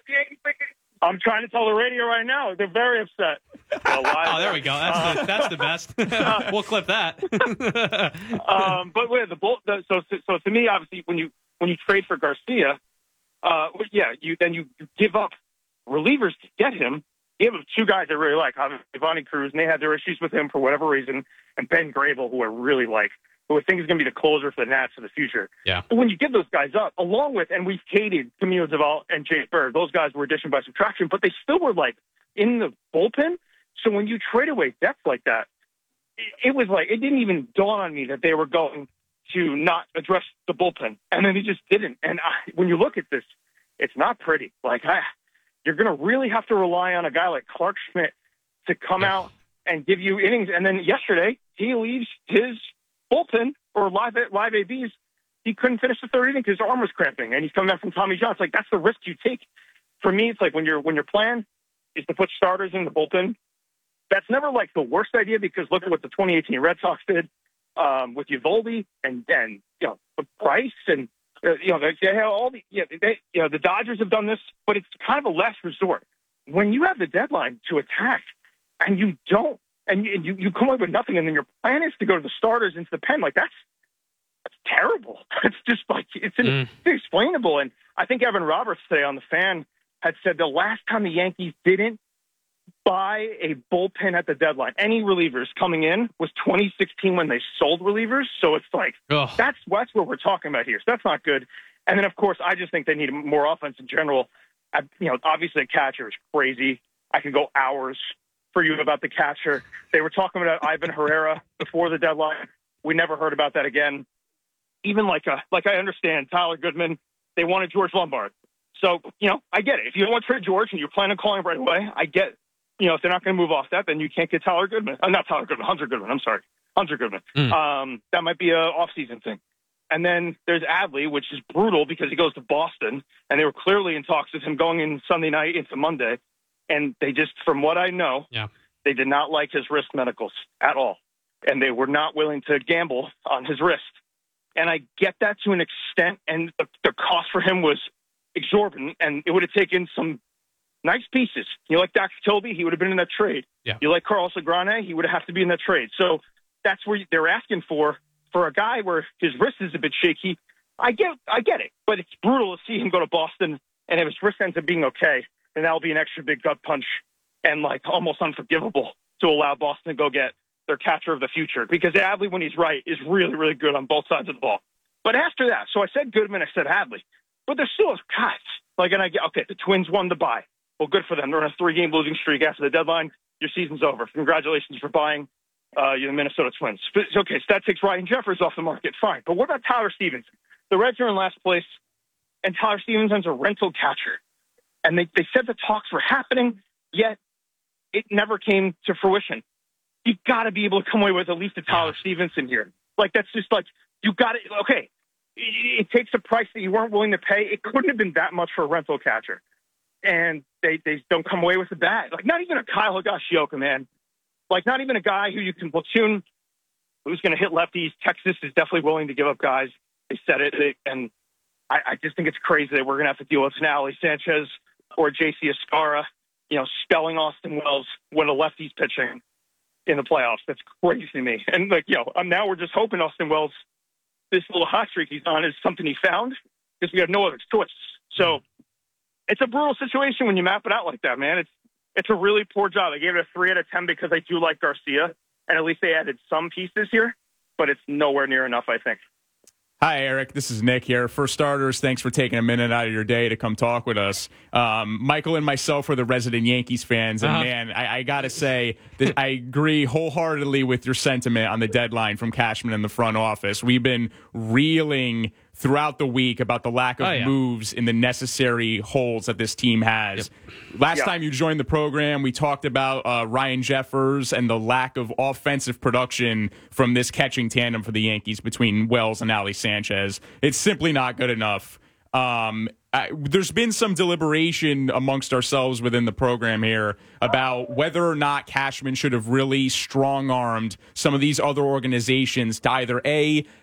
I'm trying to tell the radio right now. They're very upset. There we go. That's the best. We'll clip that. But wait, so to me, obviously, when you trade for Garcia, you give up relievers to get him. You have two guys I really like, Ivani Cruz, and they had their issues with him for whatever reason, and Ben Grable, who I really like, who I think is going to be the closer for the Nats for the future. Yeah. But when you give those guys up, along with, and we've hated Camilo Doval and Jay Bird, those guys were addition by subtraction, but they still were in the bullpen. So when you trade away depth like that, it was it didn't even dawn on me that they were going to not address the bullpen, and then they just didn't. And when you look at this, it's not pretty. You're going to really have to rely on a guy like Clark Schmidt to come out and give you innings. And then yesterday, he leaves his bullpen or live ABs. He couldn't finish the third inning because his arm was cramping, and he's coming back from Tommy John. It's that's the risk you take. For me, it's when your plan is to put starters in the bullpen, that's never the worst idea, because look at what the 2018 Red Sox did with Eovaldi and Price and. They have all the Dodgers have done this, but it's kind of a last resort. When you have the deadline to attack and you don't, and you come away with nothing, and then your plan is to go to the starters into the pen, that's terrible. It's just it's inexplainable. And I think Evan Roberts today on The Fan had said the last time the Yankees didn't buy a bullpen at the deadline, any relievers coming in, was 2016 when they sold relievers. So it's that's what we're talking about here. So that's not good. And then, of course, I just think they need more offense in general. Obviously, the catcher is crazy. I could go hours for you about the catcher. They were talking about Ivan Herrera before the deadline. We never heard about that again. Even I understand Tyler Goodman, they wanted George Lombard. So, I get it. If you don't want to trade George and you're planning on calling him right away, I get if they're not going to move off that, then you can't get Tyler Goodman. Not Tyler Goodman, Hunter Goodman. I'm sorry. Hunter Goodman. That might be an off-season thing. And then there's Adley, which is brutal because he goes to Boston, and they were clearly in talks with him going in Sunday night into Monday. And they just, from what I know, they did not like his wrist medicals at all. And they were not willing to gamble on his wrist. And I get that to an extent, and the cost for him was exorbitant, and it would have taken some nice pieces. You like Dr. Toby, he would have been in that trade. Yeah. You like Carlos Agrane, he would have to be in that trade. So that's where they're asking for a guy where his wrist is a bit shaky. I get it, but it's brutal to see him go to Boston, and if his wrist ends up being okay, then that'll be an extra big gut punch and almost unforgivable to allow Boston to go get their catcher of the future, because Adley, when he's right, is really, really good on both sides of the ball. But after that, so I said Goodman, I said Adley, but there's still guys. And I get, okay, the Twins won the buy. Well, good for them. They're on a 3-game losing streak after the deadline. Your season's over. Congratulations for buying the Minnesota Twins. Okay, so that takes Ryan Jeffers off the market. Fine. But what about Tyler Stevenson? The Reds are in last place, and Tyler Stevenson's a rental catcher. And they said the talks were happening, yet it never came to fruition. You've got to be able to come away with at least a Tyler Stevenson here. That's just you got to, okay, it takes a price that you weren't willing to pay. It couldn't have been that much for a rental catcher. And they don't come away with the bat. Not even a Kyle Higashioka, man. Not even a guy who you can platoon who's going to hit lefties. Texas is definitely willing to give up guys. They said it, and I just think it's crazy that we're going to have to deal with an Ali Sanchez or J.C. Escara, spelling Austin Wells when a lefty's pitching in the playoffs. That's crazy to me. And, now we're just hoping Austin Wells, this little hot streak he's on is something he found because we have no other choice. So it's a brutal situation when you map it out like that, man. It's a really poor job. I gave it a 3 out of 10 because I do like Garcia, and at least they added some pieces here, but it's nowhere near enough, I think. Hi, Eric. This is Nick here. For starters, thanks for taking a minute out of your day to come talk with us. Michael and myself are the resident Yankees fans, and man, I got to say that I agree wholeheartedly with your sentiment on the deadline from Cashman in the front office. We've been reeling throughout the week about the lack of moves in the necessary holes that this team has. Last time you joined the program, we talked about Ryan Jeffers and the lack of offensive production from this catching tandem for the Yankees between Wells and Ali Sanchez. It's simply not good enough. There's been some deliberation amongst ourselves within the program here about whether or not Cashman should have really strong-armed some of these other organizations to either A,